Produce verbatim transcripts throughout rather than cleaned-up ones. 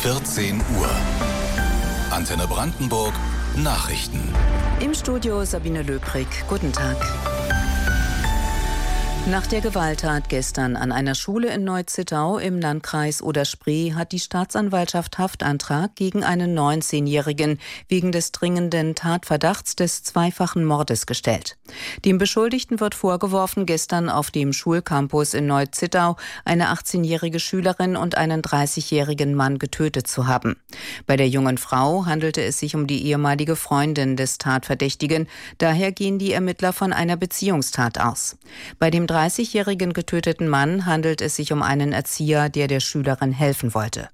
vierzehn Uhr. Antenne Brandenburg Nachrichten. Im Studio Sabine Löbrig. Guten Tag. Nach der Gewalttat gestern an einer Schule in Neu-Zittau im Landkreis Oder-Spree hat die Staatsanwaltschaft Haftantrag gegen einen neunzehnjährigen wegen des dringenden Tatverdachts des zweifachen Mordes gestellt. Dem Beschuldigten wird vorgeworfen, gestern auf dem Schulcampus in Neu-Zittau eine achtzehnjährige Schülerin und einen dreißigjährigen Mann getötet zu haben. Bei der jungen Frau handelte es sich um die ehemalige Freundin des Tatverdächtigen. Daher gehen die Ermittler von einer Beziehungstat aus. Bei dem dreißigjährigen getöteten Mann handelt es sich um einen Erzieher, der der Schülerin helfen wollte.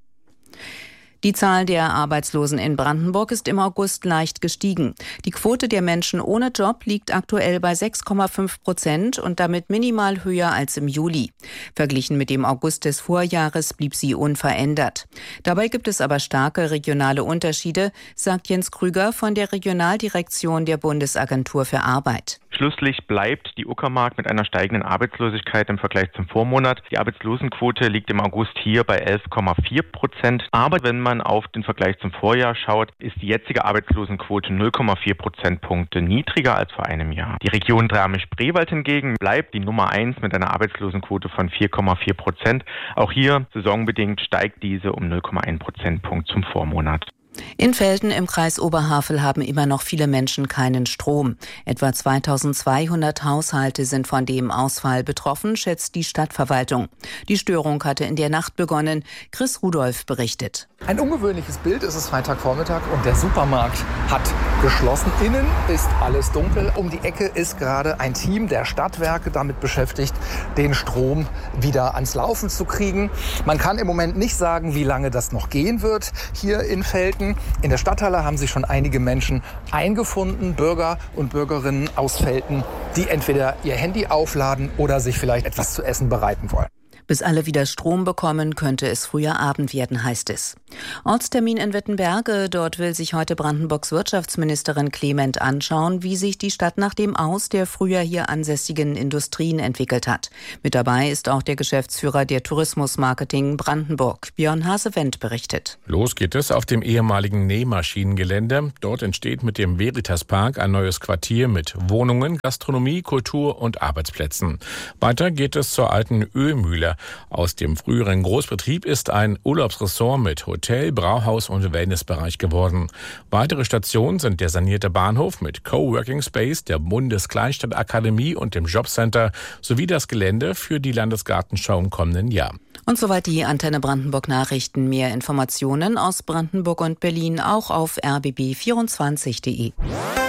Die Zahl der Arbeitslosen in Brandenburg ist im August leicht gestiegen. Die Quote der Menschen ohne Job liegt aktuell bei sechs Komma fünf Prozent und damit minimal höher als im Juli. Verglichen mit dem August des Vorjahres blieb sie unverändert. Dabei gibt es aber starke regionale Unterschiede, sagt Jens Krüger von der Regionaldirektion der Bundesagentur für Arbeit. Schlusslich bleibt die Uckermark mit einer steigenden Arbeitslosigkeit im Vergleich zum Vormonat. Die Arbeitslosenquote liegt im August hier bei elf Komma vier Prozent. Aber wenn man auf den Vergleich zum Vorjahr schaut, ist die jetzige Arbeitslosenquote null Komma vier Prozentpunkte niedriger als vor einem Jahr. Die Region Dahme-Spreewald hingegen bleibt die Nummer eins mit einer Arbeitslosenquote von vier Komma vier Prozent. Auch hier saisonbedingt steigt diese um null Komma eins Prozentpunkt zum Vormonat. In Velten im Kreis Oberhavel haben immer noch viele Menschen keinen Strom. Etwa zweitausendzweihundert Haushalte sind von dem Ausfall betroffen, schätzt die Stadtverwaltung. Die Störung hatte in der Nacht begonnen. Chris Rudolph berichtet. Ein ungewöhnliches Bild ist es Freitagvormittag und der Supermarkt hat geschlossen. Innen ist alles dunkel. Um die Ecke ist gerade ein Team der Stadtwerke damit beschäftigt, den Strom wieder ans Laufen zu kriegen. Man kann im Moment nicht sagen, wie lange das noch gehen wird hier in Velten. In der Stadthalle haben sich schon einige Menschen eingefunden, Bürger und Bürgerinnen aus Velten, die entweder ihr Handy aufladen oder sich vielleicht etwas zu essen bereiten wollen. Bis alle wieder Strom bekommen, könnte es früher Abend werden, heißt es. Ortstermin in Wittenberge. Dort will sich heute Brandenburgs Wirtschaftsministerin Clement anschauen, wie sich die Stadt nach dem Aus der früher hier ansässigen Industrien entwickelt hat. Mit dabei ist auch der Geschäftsführer der Tourismusmarketing Brandenburg. Björn Hasewendt berichtet. Los geht es auf dem ehemaligen Nähmaschinengelände. Dort entsteht mit dem Veritas Park ein neues Quartier mit Wohnungen, Gastronomie, Kultur und Arbeitsplätzen. Weiter geht es zur alten Ölmühle. Aus dem früheren Großbetrieb ist ein Urlaubsressort mit Hotel, Brauhaus und Wellnessbereich geworden. Weitere Stationen sind der sanierte Bahnhof mit Coworking Space, der Bundeskleinstadtakademie und dem Jobcenter sowie das Gelände für die Landesgartenschau im kommenden Jahr. Und soweit die Antenne Brandenburg Nachrichten. Mehr Informationen aus Brandenburg und Berlin auch auf r b b vierundzwanzig punkt d e.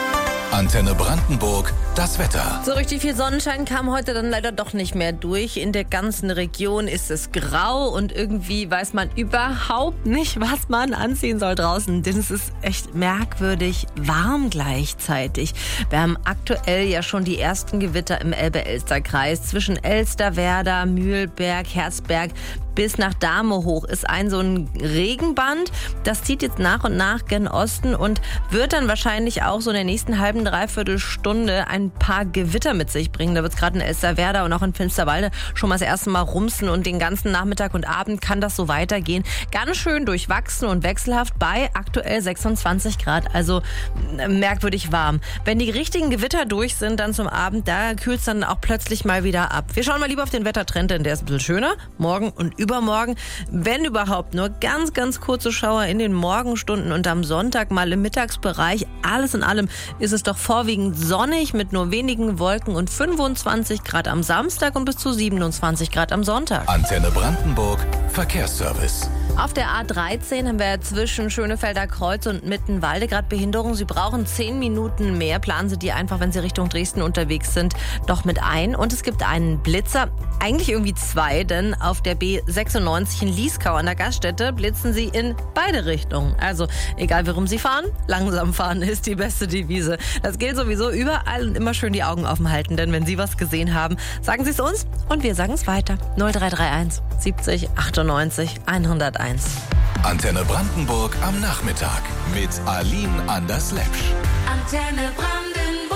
Antenne Brandenburg, das Wetter. So richtig viel Sonnenschein kam heute dann leider doch nicht mehr durch. In der ganzen Region ist es grau und irgendwie weiß man überhaupt nicht, was man anziehen soll draußen. Denn es ist echt merkwürdig warm gleichzeitig. Wir haben aktuell ja schon die ersten Gewitter im Elbe-Elster-Kreis. Zwischen Elsterwerda, Mühlberg, Herzberg bis nach Dahme hoch ist ein so ein Regenband. Das zieht jetzt nach und nach gen Osten und wird dann wahrscheinlich auch so in der nächsten halben, dreiviertel Stunde ein paar Gewitter mit sich bringen. Da wird es gerade in Elsterwerda und auch in Finsterwalde schon mal das erste Mal rumsen und den ganzen Nachmittag und Abend kann das so weitergehen. Ganz schön durchwachsen und wechselhaft bei aktuell sechsundzwanzig Grad, also merkwürdig warm. Wenn die richtigen Gewitter durch sind, dann zum Abend, da kühlt es dann auch plötzlich mal wieder ab. Wir schauen mal lieber auf den Wettertrend, denn der ist ein bisschen schöner. Morgen und übermorgen, wenn überhaupt, nur ganz, ganz kurze Schauer in den Morgenstunden und am Sonntag mal im Mittagsbereich. Alles in allem ist es doch vorwiegend sonnig mit nur wenigen Wolken und fünfundzwanzig Grad am Samstag und bis zu siebenundzwanzig Grad am Sonntag. Antenne Brandenburg, Verkehrsservice. Auf der A dreizehn haben wir zwischen Schönefelder Kreuz und Mittenwalde gerade Behinderung. Sie brauchen zehn Minuten mehr. Planen Sie die einfach, wenn Sie Richtung Dresden unterwegs sind, doch mit ein. Und es gibt einen Blitzer, eigentlich irgendwie zwei, denn auf der B sechsundneunzig in Lieskau an der Gaststätte blitzen Sie in beide Richtungen. Also egal worum Sie fahren, langsam fahren ist die beste Devise. Das gilt sowieso überall und immer schön die Augen offen halten, denn wenn Sie was gesehen haben, sagen Sie es uns und wir sagen es weiter. null drei drei eins siebzig achtundneunzig hunderteins. Antenne Brandenburg am Nachmittag mit Aline Anders-Lepsch. Antenne Brandenburg.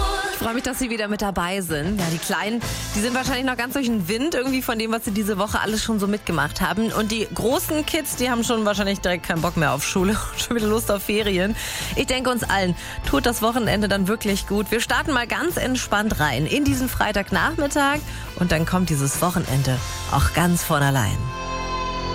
freue mich, dass Sie wieder mit dabei sind. Ja, die Kleinen, die sind wahrscheinlich noch ganz durch den Wind irgendwie von dem, was sie diese Woche alles schon so mitgemacht haben. Und die großen Kids, die haben schon wahrscheinlich direkt keinen Bock mehr auf Schule, schon wieder Lust auf Ferien. Ich denke, uns allen tut das Wochenende dann wirklich gut. Wir starten mal ganz entspannt rein in diesen Freitagnachmittag und dann kommt dieses Wochenende auch ganz von allein.